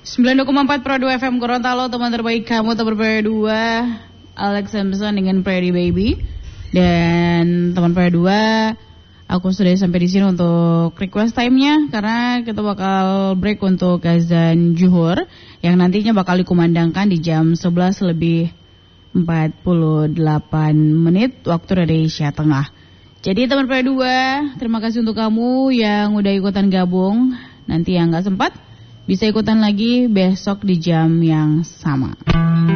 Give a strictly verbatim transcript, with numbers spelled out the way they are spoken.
sembilan puluh koma empat Pro dua F M Gorontalo, teman terbaik kamu, teman Pro dua Alex Samson dengan Pretty Baby. Dan teman Pro dua, aku sudah sampai di sini untuk request time-nya karena kita bakal break untuk azan zuhur yang nantinya bakal dikumandangkan di jam sebelas lebih empat puluh delapan menit waktu Indonesia Tengah. Jadi teman Pro dua, terima kasih untuk kamu yang udah ikutan gabung. Nanti yang gak sempat bisa ikutan lagi besok di jam yang sama.